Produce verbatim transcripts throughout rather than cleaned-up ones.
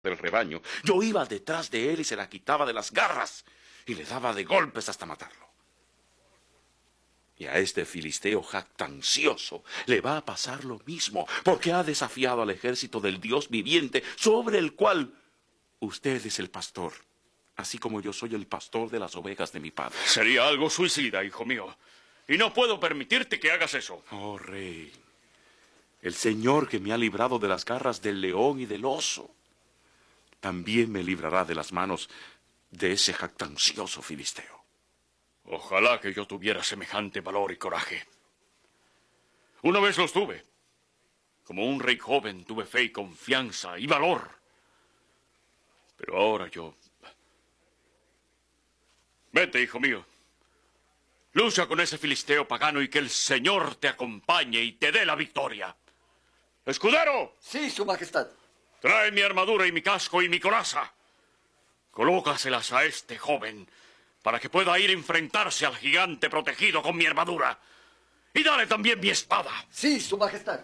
del rebaño, yo iba detrás de él y se la quitaba de las garras y le daba de golpes hasta matarlo. Y a este filisteo jactancioso le va a pasar lo mismo, porque ha desafiado al ejército del Dios viviente, sobre el cual usted es el pastor, así como yo soy el pastor de las ovejas de mi padre. Sería algo suicida, hijo mío, y no puedo permitirte que hagas eso. Oh, rey, el Señor que me ha librado de las garras del león y del oso, también me librará de las manos de ese jactancioso filisteo. Ojalá que yo tuviera semejante valor y coraje. Una vez los tuve. Como un rey joven tuve fe y confianza y valor. Pero ahora yo... Vete, hijo mío. Lucha con ese filisteo pagano y que el Señor te acompañe y te dé la victoria. ¡Escudero! Sí, Su Majestad. Trae mi armadura y mi casco y mi coraza. Colócaselas a este joven para que pueda ir a enfrentarse al gigante protegido con mi armadura. Y dale también mi espada. Sí, Su Majestad.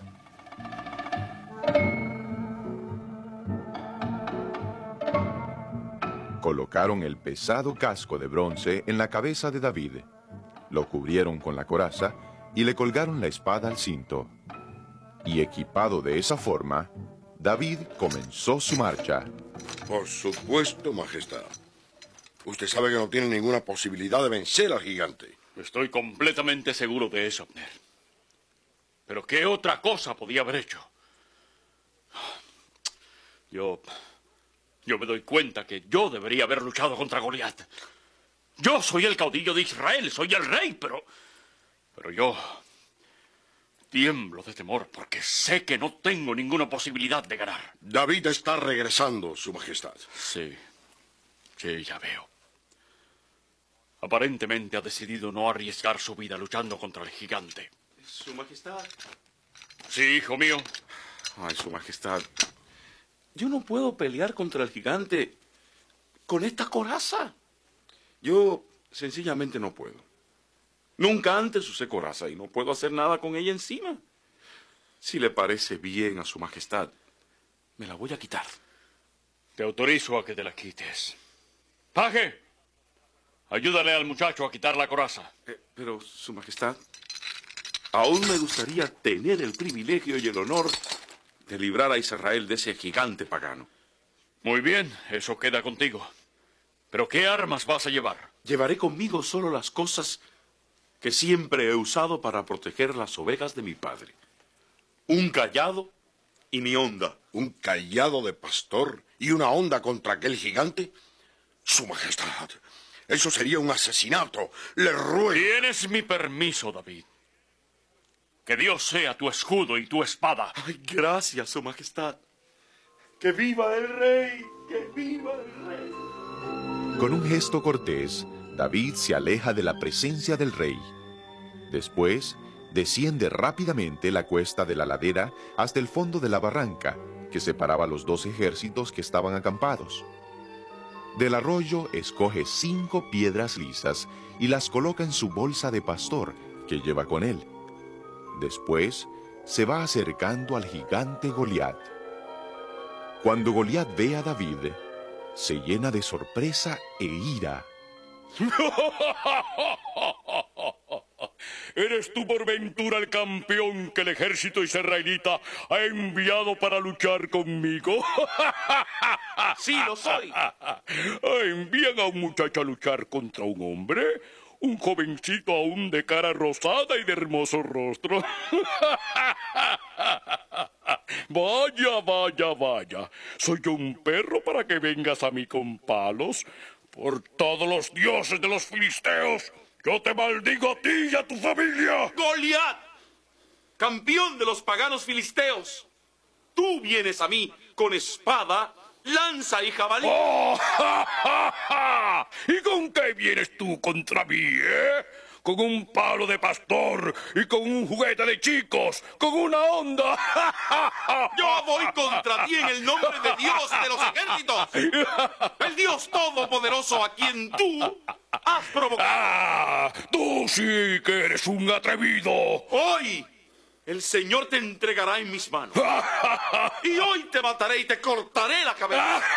Colocaron el pesado casco de bronce en la cabeza de David, lo cubrieron con la coraza y le colgaron la espada al cinto. Y equipado de esa forma, David comenzó su marcha. Por supuesto, Majestad. Usted sabe que no tiene ninguna posibilidad de vencer al gigante. Estoy completamente seguro de eso, Abner. Pero ¿qué otra cosa podía haber hecho? Yo... Yo me doy cuenta que yo debería haber luchado contra Goliat. Yo soy el caudillo de Israel, soy el rey, pero... Pero yo... tiemblo de temor porque sé que no tengo ninguna posibilidad de ganar. David está regresando, Su Majestad. Sí, sí, ya veo. Aparentemente ha decidido no arriesgar su vida luchando contra el gigante. Su Majestad. Sí, hijo mío. Ay, Su Majestad. Yo no puedo pelear contra el gigante con esta coraza. Yo sencillamente no puedo. Nunca antes usé coraza y no puedo hacer nada con ella encima. Si le parece bien a Su Majestad, me la voy a quitar. Te autorizo a que te la quites. ¡Paje! Ayúdale al muchacho a quitar la coraza. Eh, pero, Su Majestad, aún me gustaría tener el privilegio y el honor de librar a Israel de ese gigante pagano. Muy bien, eso queda contigo. ¿Pero qué armas vas a llevar? Llevaré conmigo solo las cosas que siempre he usado para proteger las ovejas de mi padre. Un cayado y mi honda. ¿Un cayado de pastor y una honda contra aquel gigante? Su Majestad, eso sería un asesinato. Le ruego... Tienes mi permiso, David. Que Dios sea tu escudo y tu espada. Ay, gracias, Su Majestad. ¡Que viva el rey! ¡Que viva el rey! Con un gesto cortés, David se aleja de la presencia del rey. Después, desciende rápidamente la cuesta de la ladera hasta el fondo de la barranca, que separaba los dos ejércitos que estaban acampados. Del arroyo escoge cinco piedras lisas y las coloca en su bolsa de pastor, que lleva con él. Después, se va acercando al gigante Goliat. Cuando Goliat ve a David, se llena de sorpresa e ira. ¿Eres tú por ventura el campeón que el ejército israelita ha enviado para luchar conmigo? Sí, lo soy. ¿Envían a un muchacho a luchar contra un hombre? Un jovencito aún de cara rosada y de hermoso rostro. Vaya, vaya, vaya. ¿Soy yo un perro para que vengas a mí con palos? Por todos los dioses de los filisteos, yo te maldigo a ti y a tu familia. ¡Goliat! ¡Campeón de los paganos filisteos! Tú vienes a mí con espada, lanza y jabalí. ¡Oh, ja, ja, ja! ¿Y con qué vienes tú contra mí, eh? Con un palo de pastor y con un juguete de chicos, con una honda. Yo voy contra ti en el nombre de Dios de los ejércitos. El Dios todopoderoso a quien tú has provocado. ¡Ah! ¡Tú sí que eres un atrevido! Hoy el Señor te entregará en mis manos. Y hoy te mataré y te cortaré la cabeza.